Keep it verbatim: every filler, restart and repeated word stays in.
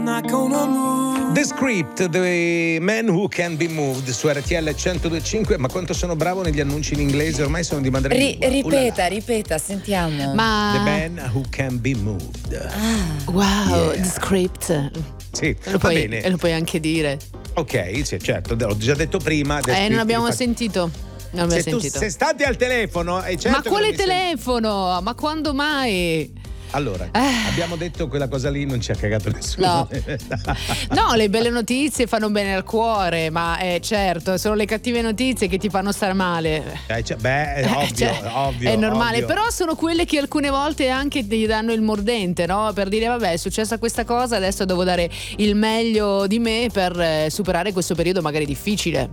not gonna move. The Script, The Man Who Can Be Moved su R T L centodue e cinque. Ma quanto sono bravo negli annunci in inglese, ormai sono di madrelingua. Ri- ripeta, ripeta, sentiamo. Ma The Man Who Can Be Moved. ah, wow, Yeah. The Script. Sì, Lo va puoi, bene. e lo puoi anche dire. Ok, sì, certo, l'ho già detto prima. The Eh, Script non abbiamo mi fa- sentito. Non abbiamo Se tu sentito. sei stati al telefono, e certo Ma che quale non mi senti- telefono? Ma quando mai? Allora, Eh. abbiamo detto quella cosa lì, non ci ha cagato nessuno. No. No, le belle notizie fanno bene al cuore, ma eh, certo, sono le cattive notizie che ti fanno stare male. Eh, cioè, beh, è ovvio, Cioè, ovvio. è normale, ovvio. però sono quelle che alcune volte anche ti danno il mordente, no? Per dire vabbè, è successa questa cosa, adesso devo dare il meglio di me per eh, superare questo periodo magari difficile.